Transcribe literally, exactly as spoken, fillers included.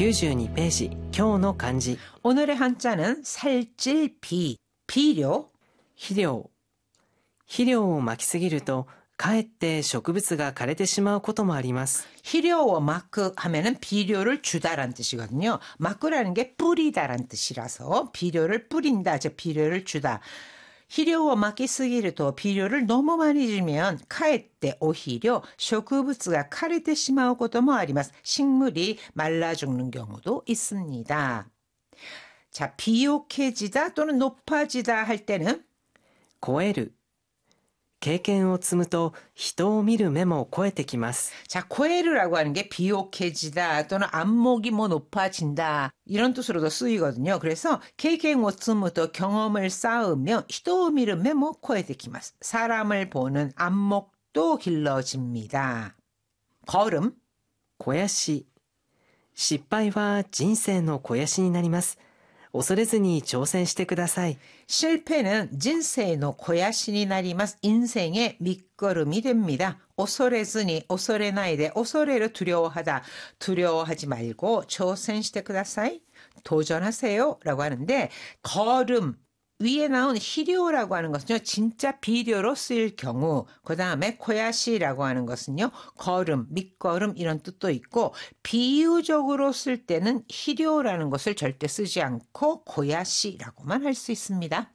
きゅうじゅうにページ、今日の漢字。 오늘의 한자는 살찔 비, 비료. 肥料。肥料をまきすぎるとかえって植物が枯れてしまうこともあります。 희료와 마크 하면은 비료를 주다라는 뜻이거든요. 마크라는 게 뿌리다라는 뜻이라서 비료를 뿌린다, 즉 비료를 주다. 희료와 마키 쓰기를と 비료를 너무 많이 주면 카에때 오히려 植物が枯れてしまうこともあります. 식물이 말라 죽는 경우도 있습니다. 자, 비옥해지다 또는 높아지다 할 때는 超える。経験を積むと人を見る目も超えてきます。 자, 코에르라고 하는 게 비옥해지다 또는 안목이 뭐 높아진다 이런 뜻으로도 쓰이거든요. 그래서経験を積むと 경험을 쌓으며 人を見る目も超えてきます. 사람을 보는 안목도 길러집니다. 걸음. 肥やし。失敗は人生の肥やしになります。恐れずに挑戦してください。 실패는人生の 고야신이 나리마스. 인생의 밑거름이 됩니다. 오소레즈니, 오소레나이데, 오소레를 두려워하다. 두려워하지 말고 조센시테 쿠다사이. 도전하세요 라고 하는데, 걸음 위에 나온 희료라고 하는 것은요, 진짜 비료로 쓰일 경우, 그 다음에 코야시라고 하는 것은요, 걸음, 밑걸음 이런 뜻도 있고, 비유적으로 쓸 때는 희료라는 것을 절대 쓰지 않고 코야시라고만 할 수 있습니다.